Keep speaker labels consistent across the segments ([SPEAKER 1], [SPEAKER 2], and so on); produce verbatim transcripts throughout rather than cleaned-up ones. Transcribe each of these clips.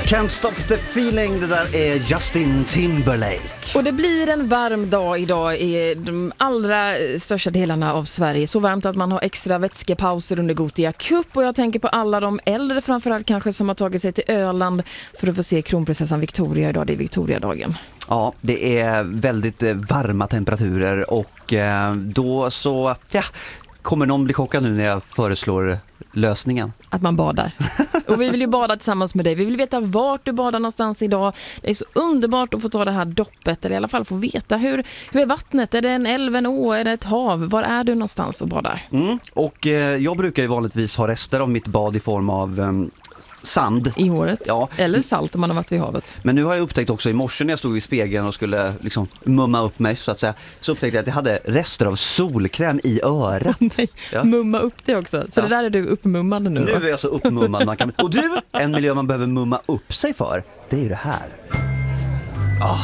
[SPEAKER 1] Can't stop the feeling, det där är Justin Timberlake.
[SPEAKER 2] Och det blir en varm dag idag i de allra största delarna av Sverige. Så varmt att man har extra vätskepauser under Gothia Cup. Och jag tänker på alla de äldre framförallt kanske som har tagit sig till Öland för att få se kronprinsessan Victoria idag. Det är Victoriadagen.
[SPEAKER 1] Ja, det är väldigt varma temperaturer och då så ja, kommer någon bli chockad nu när jag föreslår lösningen.
[SPEAKER 2] Att man badar. Och vi vill ju bada tillsammans med dig. Vi vill veta vart du badar någonstans idag. Det är så underbart att få ta det här doppet. Eller i alla fall få veta hur, hur är vattnet? Är det en älv, en å? Är det ett hav? Var är du någonstans och badar?
[SPEAKER 1] Mm. Och eh, jag brukar ju vanligtvis ha rester av mitt bad i form av eh, sand.
[SPEAKER 2] I håret.
[SPEAKER 1] Ja.
[SPEAKER 2] Eller salt om man har varit vid havet.
[SPEAKER 1] Men nu har jag upptäckt också i morse när jag stod i spegeln och skulle liksom mumma upp mig så att säga. Så upptäckte jag att jag hade rester av solkräm i örat.
[SPEAKER 2] Nej,
[SPEAKER 1] ja.
[SPEAKER 2] Mumma upp det också. Så
[SPEAKER 1] ja.
[SPEAKER 2] Det där är du uppmummande nu.
[SPEAKER 1] Nu
[SPEAKER 2] va?
[SPEAKER 1] är jag så uppmummad man kan. Och du, en miljö man behöver mumma upp sig för, det är ju det här. Ah.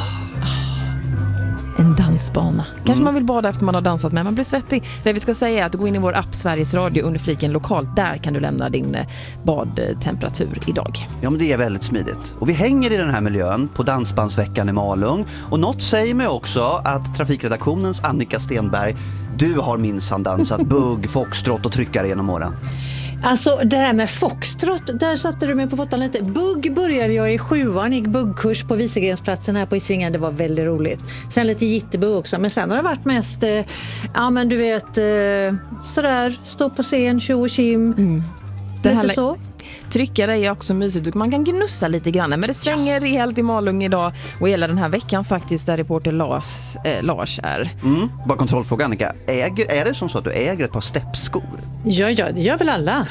[SPEAKER 2] En dansbana. Kanske mm. man vill bada efter man har dansat men man blir svettig. Det vi ska säga är att du går in i vår app Sveriges Radio under fliken lokalt. Där kan du lämna din badtemperatur idag.
[SPEAKER 1] Ja, men det är väldigt smidigt. Och vi hänger i den här miljön på Dansbandsveckan i Malung. Och något säger mig också att trafikredaktionens Annika Stenberg, du har minsann dansat bugg, foxtrot och tryckare genom åren.
[SPEAKER 3] Alltså det här med foxtrot, där satte du mig på pottan lite. Bugg började jag i sjuan, gick buggkurs på Visegränsplatsen här på Hisingen. Det var väldigt roligt. Sen lite jitterbugg också, men sen har det varit mest, eh, ja men du vet, eh, sådär, stå på scen, tjo och kim. Mm.
[SPEAKER 2] Det
[SPEAKER 3] lite
[SPEAKER 2] här
[SPEAKER 3] så.
[SPEAKER 2] Tryckare är också mysigt. Man kan gnussa lite grann. Men det svänger ja. rejält i Malung idag. Och hela den här veckan faktiskt där reporter Lars, äh, Lars är.
[SPEAKER 1] Mm. Bara kontrollfråga Annika. Äger, är det som så att du äger ett par steppskor?
[SPEAKER 3] Ja, ja, det gör väl alla.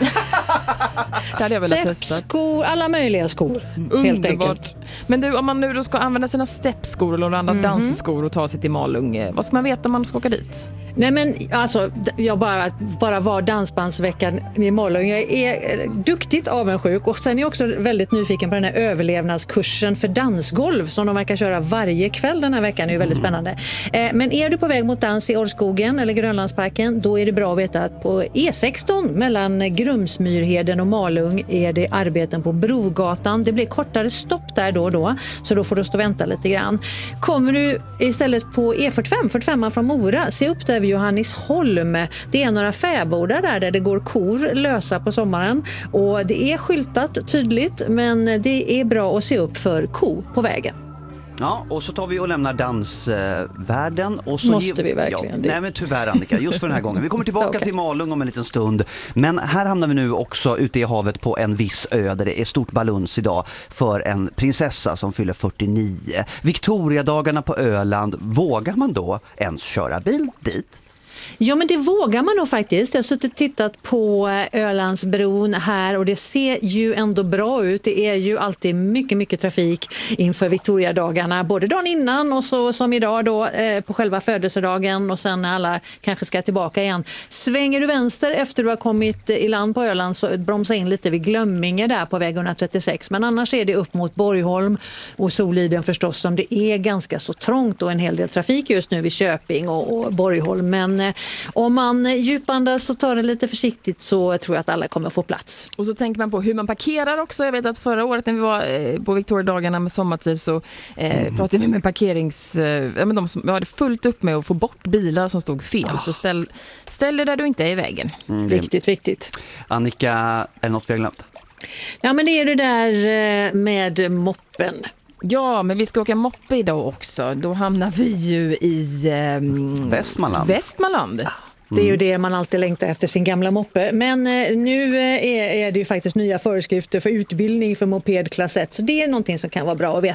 [SPEAKER 2] Det hade jag velat testa.
[SPEAKER 3] Steppskor, alla möjliga skor.
[SPEAKER 2] Underbart.
[SPEAKER 3] Helt enkelt.
[SPEAKER 2] Men du, om man nu då ska använda sina steppskor eller andra mm-hmm. dansskor och ta sig till Malung, vad ska man veta om man ska åka dit?
[SPEAKER 3] Nej men alltså, jag bara, bara var dansbandsveckan i Malung. Jag är duktigt avundsjuk och sen är jag också väldigt nyfiken på den här överlevnadskursen för dansgolv som de verkar köra varje kväll den här veckan. Det är ju väldigt spännande. Eh, men är du på väg mot dans i Orrskogen eller Grönlandsparken, då är det bra att veta att på E sexton mellan Grumsmyrheden och Malung är det arbeten på Brogatan. Det blir kortare stopp där då och då, så då får du stå och vänta lite grann. Kommer du istället på E fyrtiofem, fyrtiofem från Mora, se upp där vid Johannisholm. Det är några fäbodar där, där det går kor lösa på sommaren och det är skyltat tydligt, men det är bra att se upp för ko på vägen.
[SPEAKER 1] Ja, och så tar vi och lämnar dansvärlden. Och så
[SPEAKER 3] Måste vi verkligen
[SPEAKER 1] ja,
[SPEAKER 3] det?
[SPEAKER 1] Nej men tyvärr Annika, just för den här gången. Vi kommer tillbaka
[SPEAKER 3] okay.
[SPEAKER 1] till Malung om en liten stund. Men här hamnar vi nu också ute i havet på en viss ö där det är stort baluns idag för en prinsessa som fyller fyrtionio. Victoriadagarna på Öland, vågar man då ens köra bil dit?
[SPEAKER 3] Ja, men det vågar man nog faktiskt. Jag har suttit och tittat på Ölandsbron här och det ser ju ändå bra ut. Det är ju alltid mycket, mycket trafik inför Victoriadagarna. Både dagen innan och så som idag då eh, på själva födelsedagen och sen när alla kanske ska tillbaka igen. Svänger du vänster efter du har kommit i land på Öland så bromsa in lite vid Glömminge där på väg etthundratrettiosex. Men annars är det upp mot Borgholm och Soliden förstås som det är ganska så trångt och en hel del trafik just nu vid Köping och, och Borgholm. Men eh, om man djupandas så tar det lite försiktigt så tror jag att alla kommer få plats.
[SPEAKER 2] Och så tänker man på hur man parkerar också. Jag vet att förra året när vi var eh, på Victoriadagarna med sommartid så eh, mm. pratade vi med parkerings... Eh, ja, men de som hade fullt upp med att få bort bilar som stod fel. Oh. Så ställ, ställ dig där du inte är i vägen.
[SPEAKER 3] Mm, viktigt, viktigt.
[SPEAKER 1] Annika, är det något vi har glömt?
[SPEAKER 3] Ja, men det är det där med moppen.
[SPEAKER 2] Ja, men vi ska åka moppe idag också. Då hamnar vi ju i eh,
[SPEAKER 1] Västmanland.
[SPEAKER 2] Västmanland.
[SPEAKER 3] Det är ju det man alltid längtar efter, sin gamla moppe. Men eh, nu är, är det ju faktiskt nya föreskrifter för utbildning för moped klass ett. Så det är någonting som kan vara bra att veta.